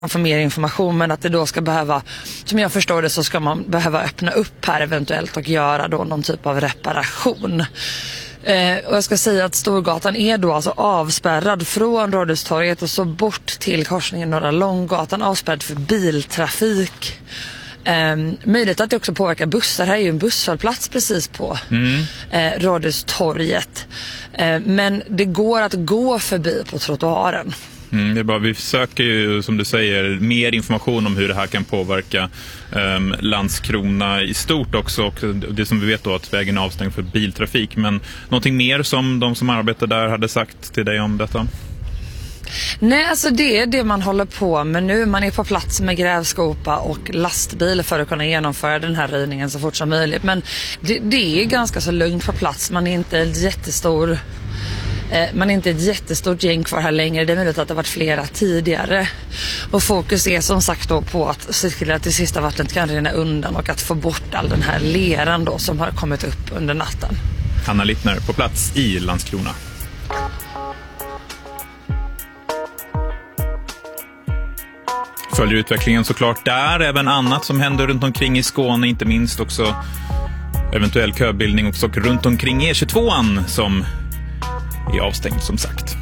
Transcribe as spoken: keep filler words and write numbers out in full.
få mer information, men att det då ska behöva, som jag förstår det, så ska man behöva öppna upp här eventuellt och göra då någon typ av reparation. Eh, och jag ska säga att Storgatan är då alltså avspärrad från Rådhustorget och så bort till korsningen Norra Långgatan, avspärrad för biltrafik. Eh, möjligt att det också påverkar bussar. Här är ju en busshållplats precis på mm. eh, Rådhustorget. Eh, men det går att gå förbi på trottoaren. Mm, det är bara, vi söker ju, som du säger, mer information om hur det här kan påverka um, Landskrona i stort också, och det som vi vet då att vägen är avstängd för biltrafik. Men någonting mer som de som arbetar där hade sagt till dig om detta? Nej, alltså det är det man håller på med nu. Man är på plats med grävskopa och lastbil för att kunna genomföra den här röjningen så fort som möjligt. Men det, det är ganska så lugnt på plats. Man är inte en jättestor... Man är inte ett jättestort gäng kvar här längre. Det är möjligt att det har varit flera tidigare. Och fokus är som sagt då på att se till att det sista vattnet kan rinna undan och att få bort all den här leran då som har kommit upp under natten. Hanna Littner på plats i Landskrona. Följer utvecklingen såklart där. Även annat som händer runt omkring i Skåne, inte minst också eventuell köbildning också runt omkring E tjugotvåan som är avstängd som sagt.